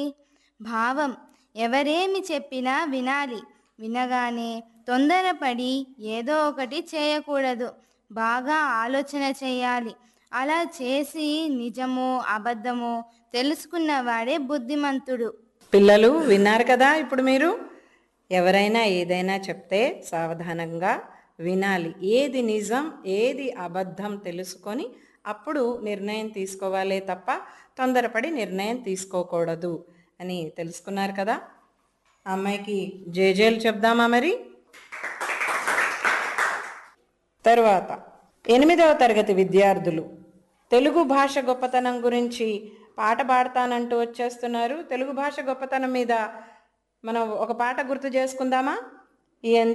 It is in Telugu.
భావం ఎవరేమి చెప్పినా వినాలి. వినగానే తొందరపడి ఏదో ఒకటి చేయకూడదు. బాగా ఆలోచన చేయాలి. అలా చేసి నిజమో అబద్ధమో తెలుసుకున్నవాడే బుద్ధిమంతుడు. పిల్లలు విన్నారు కదా? ఇప్పుడు మీరు ఎవరైనా ఏదైనా చెప్తే సావధానంగా వినాలి. ఏది నిజం ఏది అబద్ధం తెలుసుకొని అప్పుడు నిర్ణయం తీసుకోవాలే తప్ప తొందరపడి నిర్ణయం తీసుకోకూడదు అని తెలుసుకున్నారు కదా? అమ్మాయికి జేజేలు చెప్దామా మరి? తరువాత 8వ తరగతి విద్యార్థులు తెలుగు భాష గొప్పతనం గురించి పాట పాడతానంటూ వచ్చేస్తున్నారు. తెలుగు భాష గొప్పతనం మీద మనం ఒక పాట గుర్తు చేసుకుందామా?